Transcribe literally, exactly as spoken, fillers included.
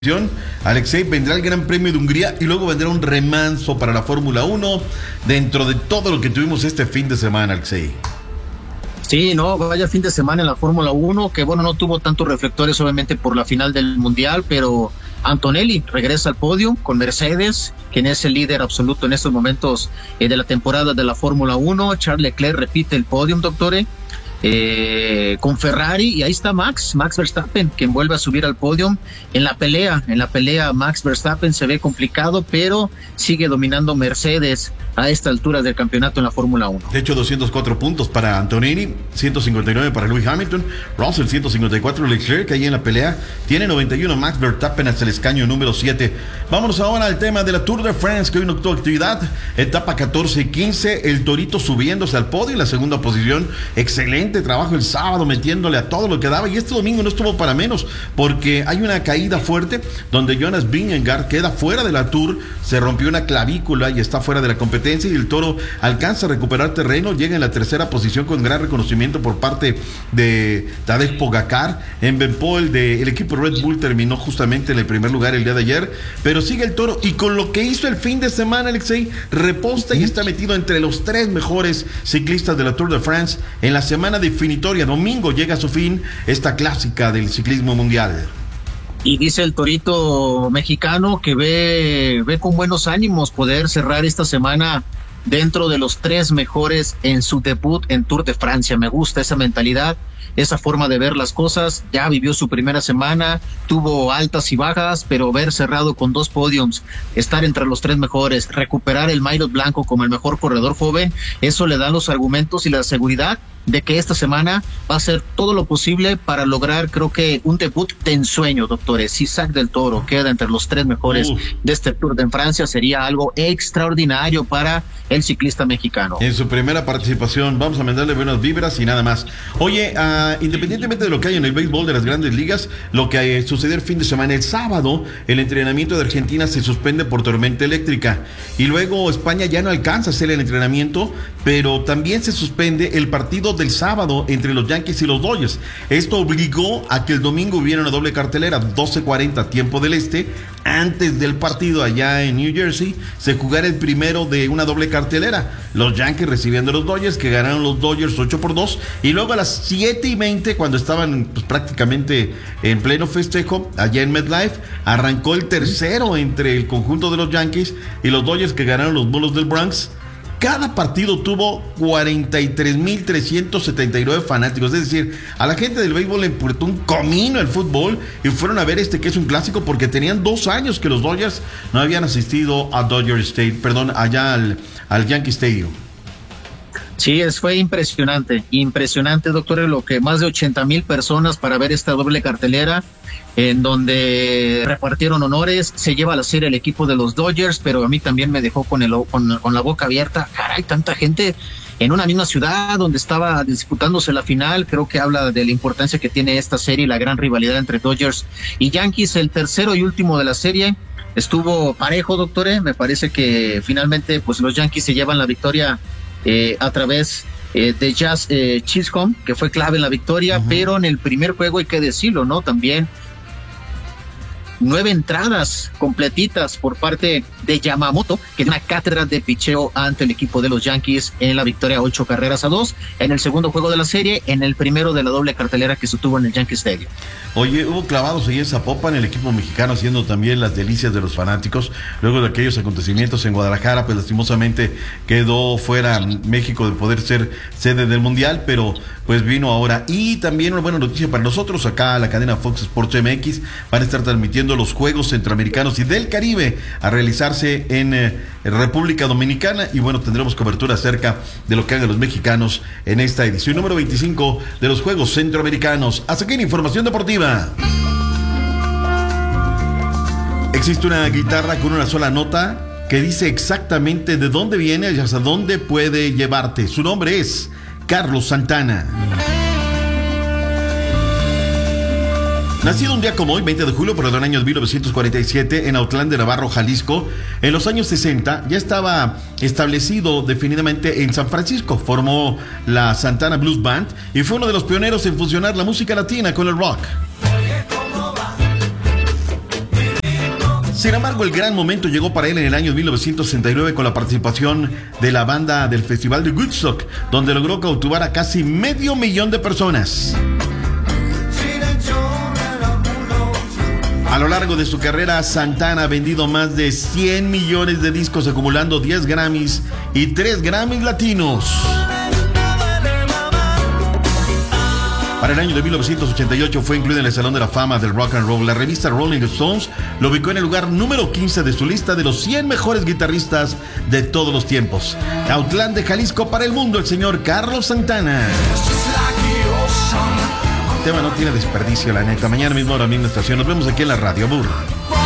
Alexei, vendrá el Gran Premio de Hungría y luego vendrá un remanso para la Fórmula uno dentro de todo lo que tuvimos este fin de semana, Alexei. Sí, no, vaya fin de semana en la Fórmula uno, que bueno, no tuvo tantos reflectores obviamente por la final del Mundial, pero Antonelli regresa al podio con Mercedes, quien es el líder absoluto en estos momentos eh, de la temporada de la Fórmula uno. Charles Leclerc repite el podio, doctore. Eh, con Ferrari, y ahí está Max, Max Verstappen, quien vuelve a subir al podio. En la pelea, en la pelea Max Verstappen se ve complicado, pero sigue dominando Mercedes a esta altura del campeonato en la Fórmula uno. De hecho, doscientos cuatro puntos para Antonelli, ciento cincuenta y nueve para Lewis Hamilton, Russell ciento cincuenta y cuatro, Leclerc ahí en la pelea, tiene noventa y uno Max Verstappen hasta el escaño número siete. Vámonos ahora al tema de la Tour de France, que hoy no tuvo actividad, etapa catorce y quince, el Torito subiéndose al podio en la segunda posición, excelente trabajo el sábado metiéndole a todo lo que daba, y este domingo no estuvo para menos porque hay una caída fuerte donde Jonas Vingegaard queda fuera de la Tour, se rompió una clavícula y está fuera de la competencia, y el Toro alcanza a recuperar terreno, llega en la tercera posición con gran reconocimiento por parte de Tadej Pogacar. En Benpol del equipo Red Bull terminó justamente en el primer lugar el día de ayer, pero sigue el Toro, y con lo que hizo el fin de semana, Alexei, reposta y está metido entre los tres mejores ciclistas de la Tour de France. En la semana definitoria, domingo, llega a su fin esta clásica del ciclismo mundial. Y dice el Torito mexicano que ve, ve con buenos ánimos poder cerrar esta semana dentro de los tres mejores en su debut en Tour de Francia. Me gusta esa mentalidad, esa forma de ver las cosas. Ya vivió su primera semana, tuvo altas y bajas, pero ver cerrado con dos podiums, estar entre los tres mejores, recuperar el maillot blanco como el mejor corredor joven, eso le da los argumentos y la seguridad de que esta semana va a hacer todo lo posible para lograr, creo que, un debut de ensueño, doctores. Si Isaac del Toro queda entre los tres mejores uh. de este Tour de Francia, sería algo extraordinario para el ciclista mexicano. En su primera participación, vamos a mandarle buenas vibras y nada más. Oye, uh, independientemente de lo que hay en el béisbol de las grandes ligas, lo que eh, sucedió el fin de semana, el sábado, el entrenamiento de Argentina se suspende por tormenta eléctrica, y luego España ya no alcanza a hacer el entrenamiento, pero también se suspende el partido del sábado entre los Yankees y los Dodgers. Esto obligó a que el domingo hubiera una doble cartelera, doce cuarenta tiempo del este. Antes del partido allá en New Jersey se jugara el primero de una doble cartelera, los Yankees recibiendo a los Dodgers, que ganaron los Dodgers ocho por dos, y luego a las siete y veinte, cuando estaban pues, prácticamente en pleno festejo allá en MetLife, arrancó el tercero entre el conjunto de los Yankees y los Dodgers, que ganaron los Bolos del Bronx. Cada partido tuvo cuarenta y tres mil trescientos setenta y nueve fanáticos, es decir, a la gente del béisbol le importó un comino el fútbol y fueron a ver este que es un clásico, porque tenían dos años que los Dodgers no habían asistido a Dodger State, perdón, allá al, al Yankee Stadium. Sí, es, fue impresionante, impresionante, doctor, lo que más de ochenta mil personas para ver esta doble cartelera, en donde repartieron honores. Se lleva a la serie el equipo de los Dodgers, pero a mí también me dejó con, el, con, con la boca abierta. Caray, tanta gente en una misma ciudad donde estaba disputándose la final. Creo que habla de la importancia que tiene esta serie y la gran rivalidad entre Dodgers y Yankees. El tercero y último de la serie estuvo parejo, doctor. Me parece que finalmente pues los Yankees se llevan la victoria eh, a través eh, de Jazz eh, Chisholm, que fue clave en la victoria. Uh-huh. Pero en el primer juego, hay que decirlo, ¿no? También nueve entradas completitas por parte de Yamamoto, que dio una cátedra de picheo ante el equipo de los Yankees en la victoria ocho carreras a dos, en el segundo juego de la serie, en el primero de la doble cartelera que se tuvo en el Yankee Stadium. Oye, hubo clavados ahí en Zapopan, el equipo mexicano haciendo también las delicias de los fanáticos, luego de aquellos acontecimientos en Guadalajara, pues lastimosamente quedó fuera México de poder ser sede del Mundial, pero pues vino ahora. Y también una buena noticia para nosotros, acá la cadena Fox Sports M X van a estar transmitiendo los Juegos Centroamericanos y del Caribe a realizarse en eh, República Dominicana, y bueno, tendremos cobertura acerca de lo que hagan los mexicanos en esta edición número veinticinco de los Juegos Centroamericanos. Hasta aquí la información deportiva. Existe una guitarra con una sola nota que dice exactamente de dónde viene y hasta dónde puede llevarte. Su nombre es Carlos Santana. Nacido un día como hoy, veinte de julio, pero del año mil novecientos cuarenta y siete, en Autlán de Navarro, Jalisco, en los años sesenta ya estaba establecido definitivamente en San Francisco. Formó la Santana Blues Band y fue uno de los pioneros en fusionar la música latina con el rock. Sin embargo, el gran momento llegó para él en el año mil novecientos sesenta y nueve con la participación de la banda del Festival de Woodstock, donde logró cautivar a casi medio millón de personas. A lo largo de su carrera, Santana ha vendido más de cien millones de discos, acumulando diez Grammys y tres Grammys latinos. Para el año de mil novecientos ochenta y ocho fue incluido en el Salón de la Fama del Rock and Roll. La revista Rolling Stones lo ubicó en el lugar número quince de su lista de los cien mejores guitarristas de todos los tiempos. Autlán de Jalisco para el mundo, el señor Carlos Santana. El tema no tiene desperdicio, la neta. Mañana mismo, ahora misma estación. Nos vemos aquí en la Radio Burr.